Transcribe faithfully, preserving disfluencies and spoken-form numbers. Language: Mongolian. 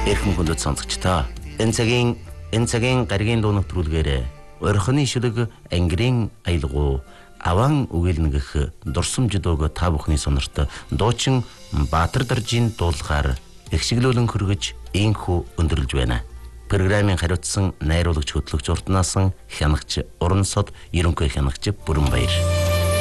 Эрхэм хүндэт сонсогчдоо энэ цагийн энэ цагийн гаригийн дуу нэвтрүүлгээр орхины шүлэг ангирын аялгуу аван үгэлнэгэх дурсамж дууг та бүхний сонорт дуучин Баатар Даржийн дуулахаар эхшиглүүлэн хөргөж инхүү өндөрлж байна. Программын хариуцсан найруулагч хөтлөгч уртнаасан хянагч Уран сод ерөнхий хянагч Бүрэн Баяр.